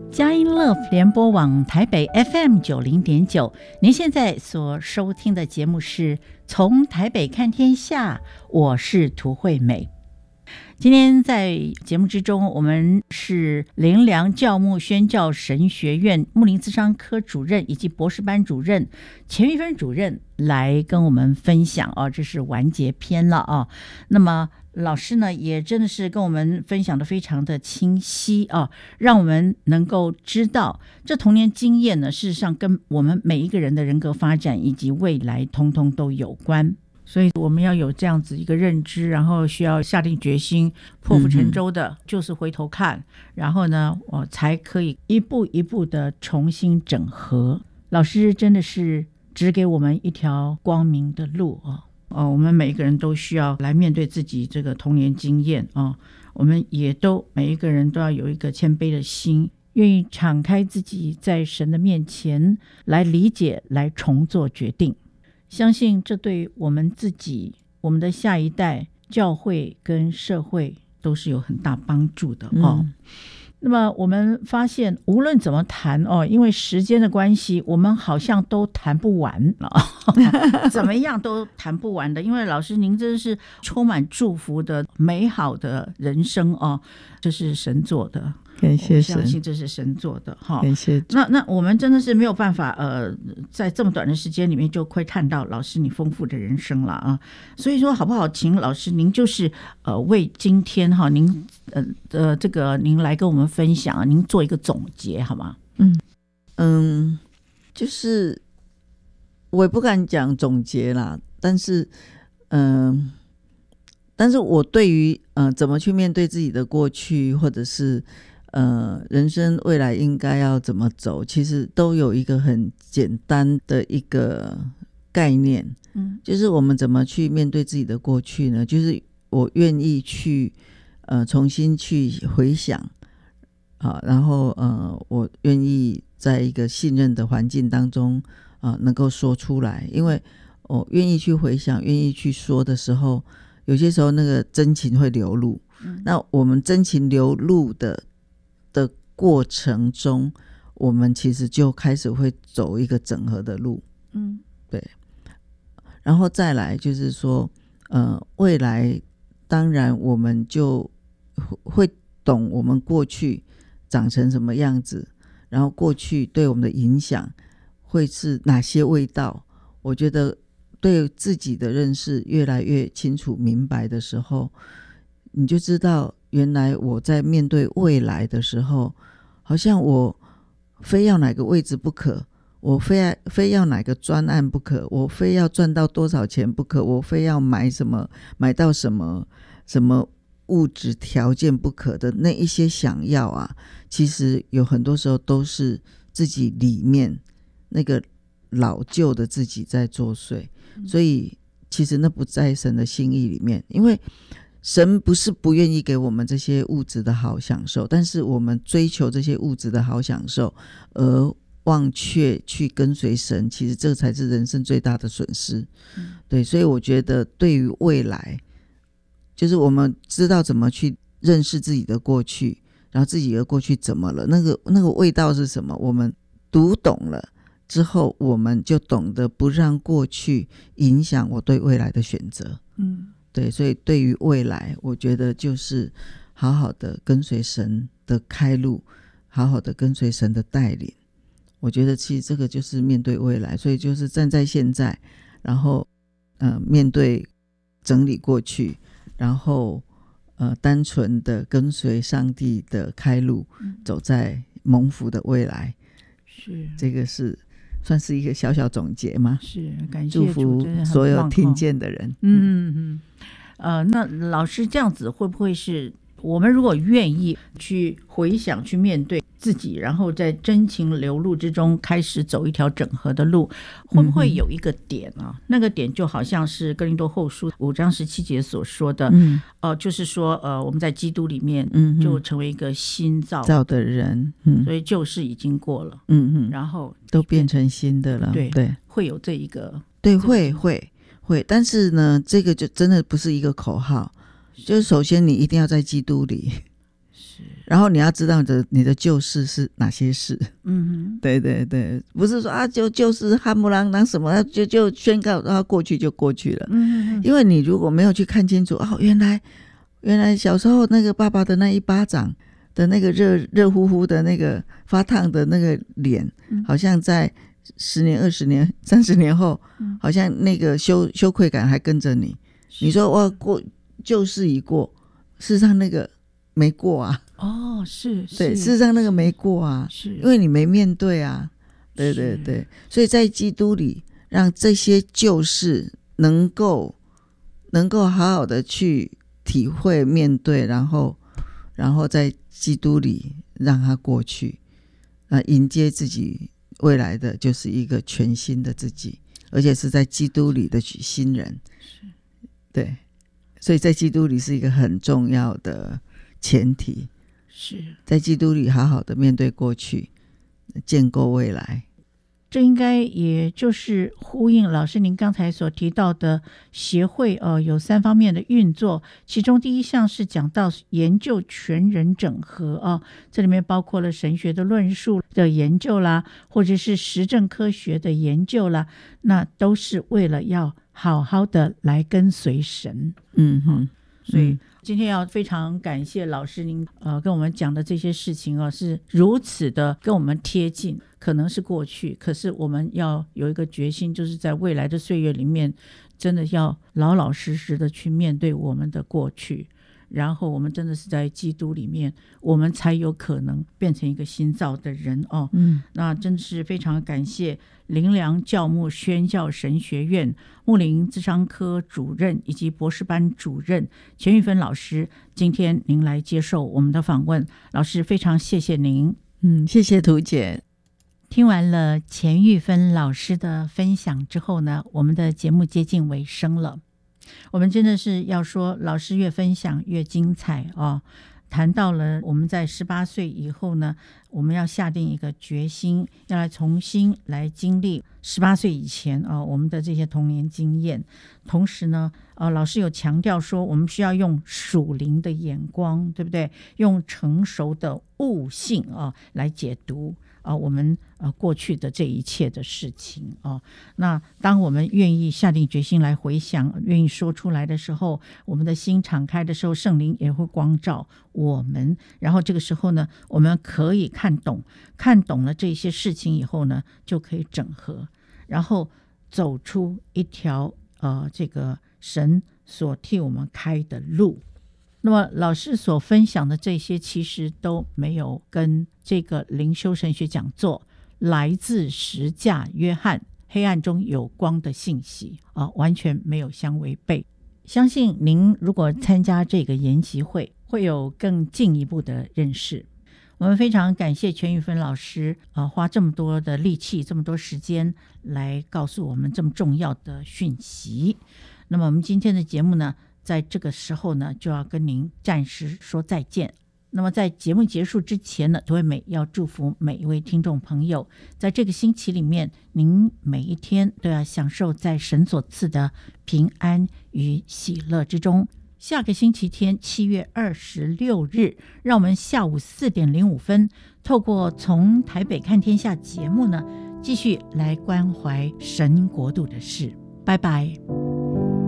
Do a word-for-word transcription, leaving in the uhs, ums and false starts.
佳音乐联播网台北 F M 九零点九，您现在所收听的节目是从台北看天下，我是涂惠美。今天在节目之中，我们是灵粮教牧宣教神学院牧灵咨商科主任以及博士班主任钱玉芬主任来跟我们分享哦，这是完结篇了啊。那么老师呢也真的是跟我们分享的非常的清晰啊，让我们能够知道这童年经验呢，事实上跟我们每一个人的人格发展以及未来通通都有关。所以我们要有这样子一个认知，然后需要下定决心，破釜沉舟的，就是回头看，然后呢，我才可以一步一步的重新整合。老师真的是指给我们一条光明的路啊！哦，我们每一个人都需要来面对自己这个童年经验啊，我们也都每一个人都要有一个谦卑的心，愿意敞开自己，在神的面前来理解，来重做决定。相信这对我们自己、我们的下一代、教会跟社会都是有很大帮助的哦。嗯，那么我们发现无论怎么谈哦，因为时间的关系，我们好像都谈不完哦，怎么样都谈不完的。因为老师您真是充满祝福的美好的人生哦，这是神做的， 感谢神， 我相信这是神做的哈。 感谢。 那那我们真的是没有办法呃，在这么短的时间里面就窥探到老师你丰富的人生了啊。所以说好不好，请老师您就是呃为今天哈您呃呃这个您来跟我们分享，您做一个总结好吗？ 嗯嗯，就是我也不敢讲总结啦，但是嗯、呃，但是我对于呃怎么去面对自己的过去，或者是呃，人生未来应该要怎么走，其实都有一个很简单的一个概念，嗯，就是我们怎么去面对自己的过去呢？就是我愿意去呃重新去回想，啊，然后呃，我愿意在一个信任的环境当中啊、呃，能够说出来，因为我愿意去回想，愿意去说的时候，有些时候那个真情会流露，嗯，那我们真情流露的。的过程中，我们其实就开始会走一个整合的路，嗯，对。然后再来就是说，呃，未来当然我们就会懂我们过去长成什么样子，然后过去对我们的影响会是哪些味道。我觉得对自己的认识越来越清楚明白的时候，你就知道原来我在面对未来的时候，好像我非要哪个位置不可，我非要非要哪个专案不可，我非要赚到多少钱不可，我非要买什么买到什么什么物质条件不可的那一些想要啊，其实有很多时候都是自己里面那个老旧的自己在作祟，嗯，所以其实那不在神的心意里面，因为神不是不愿意给我们这些物质的好享受，但是我们追求这些物质的好享受而忘却去跟随神，其实这才是人生最大的损失，嗯，对，所以我觉得对于未来，就是我们知道怎么去认识自己的过去，然后自己的过去怎么了，那个那个味道是什么，我们读懂了之后，我们就懂得不让过去影响我对未来的选择，嗯，对，所以对于未来，我觉得就是好好的跟随神的开路，好好的跟随神的带领。我觉得其实这个就是面对未来，所以就是站在现在，然后呃面对整理过去，然后呃单纯的跟随上帝的开路，嗯，走在蒙福的未来。是，这个是算是一个小小总结吗？ 是，感谢祝福所有听见的人。 嗯嗯嗯，呃，那老师这样子会不会是我们如果愿意去回想、去面对自己，然后在真情流露之中开始走一条整合的路，会不会有一个点啊？嗯，那个点就好像是哥林多后书五章十七节所说的，嗯，呃，就是说，呃，我们在基督里面就成为一个新造造的人， 嗯，所以旧事已经过了，嗯嗯，然后都变成新的了， 对对， 会有这一个， 对，会会会，但是呢，这个就真的不是一个口号，就是首先你一定要在基督里。是， 然后你要知道你的你的旧事是哪些事。 嗯， 对对对，不是说啊就就是哈姆狼狼什么就就宣告然后过去就过去了。 嗯， 因为你如果没有去看清楚，哦，原来原来小时候那个爸爸的那一巴掌的那个热热乎乎的那个发烫的那个脸， 嗯，好像在十年、二十年、三十年后，嗯，好像那个羞羞愧感还跟着你。你说哇过旧事已过，事实上那个没过啊。 哦，是， 对，事实上那个没过啊， 是因为你没面对啊。对对对，所以在基督里，让这些旧事能够能够好好的去体会、面对，然后然后在基督里让它过去，啊，迎接自己未来的就是一个全新的自己，而且是在基督里的新人。对，所以在基督里是一个很重要的前提， 是在基督里好好的面对过去，建构未来。 这应该也就是呼应老师您刚才所提到的协会呃有三方面的运作，其中第一项是讲到研究全人整合啊，这里面包括了神学的论述的研究啦，或者是实证科学的研究啦，那都是为了要好好的来跟随神。 嗯哼， 所以今天要非常感谢老师您呃跟我们讲的这些事情哦，是如此的跟我们贴近，可能是过去，可是我们要有一个决心，就是在未来的岁月里面真的要老老实实的去面对我们的过去，然后我们真的是在基督里面，我们才有可能变成一个新造的人哦。嗯，那真是非常感谢灵粮教牧宣教神学院牧灵咨商科主任以及博士班主任钱玉芬老师，今天您来接受我们的访问，老师非常谢谢您。 嗯，谢谢涂姐。 听完了钱玉芬老师的分享之后呢，我们的节目接近尾声了。我们真的是要说老师越分享越精彩哦。谈到了我们在十八岁以后呢，我们要下定一个决心，要来重新来经历十八岁以前啊、哦、我们的这些童年经验。同时呢，呃，老师有强调说，我们需要用属灵的眼光，对不对？用成熟的悟性啊、哦、来解读啊、呃，我们呃过去的这一切的事情啊、哦。那当我们愿意下定决心来回想，愿意说出来的时候，我们的心敞开的时候，圣灵也会光照我们。然后这个时候呢，我们可以看懂，看懂了这些事情以后呢，就可以整合，然后走出一条呃这个神所替我们开的路。那么老师所分享的这些其实都没有跟这个灵修神学讲座来自十架约翰黑暗中有光的信息啊，完全没有相违背。相信您如果参加这个研习会，会有更进一步的认识。我们非常感谢钱玉芬老师啊，花这么多的力气这么多时间来告诉我们这么重要的讯息。那么我们今天的节目呢，在这个时候呢，就要跟您暂时说再见。那么在节目结束之前呢，涂惠美要祝福每一位听众朋友，在这个星期里面，您每一天都要享受在神所赐的平安与喜乐之中。下个星期天七月二十六日，让我们下午四点零五分，透过从台北看天下节目呢，继续来关怀神国度的事。拜拜。